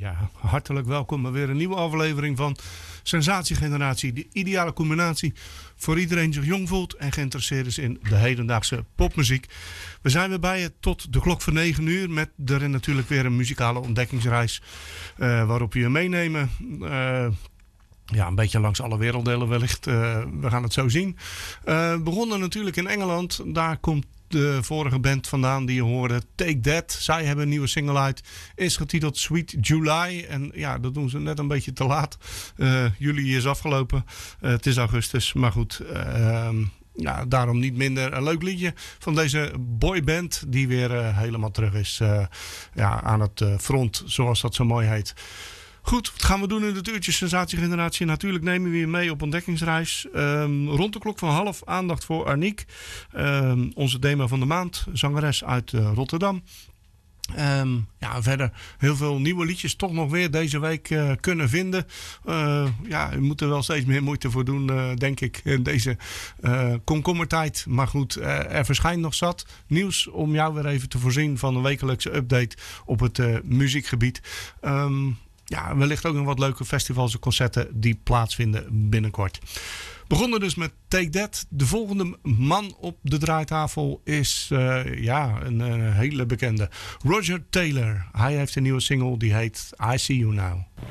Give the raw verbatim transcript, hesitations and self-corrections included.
ja, hartelijk welkom bij weer een nieuwe aflevering van Sensatiegeneratie. De ideale combinatie voor iedereen die zich jong voelt en geïnteresseerd is in de hedendaagse popmuziek. We zijn weer bij je tot de klok van negen uur met daarin natuurlijk weer een muzikale ontdekkingsreis uh, waarop we je meenemen. Uh, Ja, een beetje langs alle werelddelen wellicht. Uh, we gaan het zo zien. Uh, begonnen natuurlijk in Engeland. Daar komt de vorige band vandaan die je hoorde. Take That. Zij hebben een nieuwe single uit. Is getiteld Sweet July. En ja, dat doen ze net een beetje te laat. Uh, juli is afgelopen. Uh, het is augustus. Maar goed. Uh, Ja, daarom niet minder een leuk liedje van deze boyband die weer uh, helemaal terug is uh, ja, aan het uh, front, zoals dat zo mooi heet. Goed, wat gaan we doen in het uurtje Sensatiegeneratie? Natuurlijk nemen we je mee op ontdekkingsreis. Um, rond de klok van half aandacht voor Arniek. Um, onze demo van de maand, zangeres uit uh, Rotterdam. Um, ja, verder heel veel nieuwe liedjes toch nog weer deze week uh, kunnen vinden. Uh, ja, u moet er wel steeds meer moeite voor doen, uh, denk ik, in deze uh, komkommertijd. Maar goed, uh, er verschijnt nog zat nieuws om jou weer even te voorzien van een wekelijkse update op het uh, muziekgebied. Um, Ja, wellicht ook nog wat leuke festivals en concerten die plaatsvinden binnenkort. Begonnen dus met Take That. De volgende man op de draaitafel is uh, ja, een, een hele bekende. Roger Taylor. Hij heeft een nieuwe single die heet I See You Now.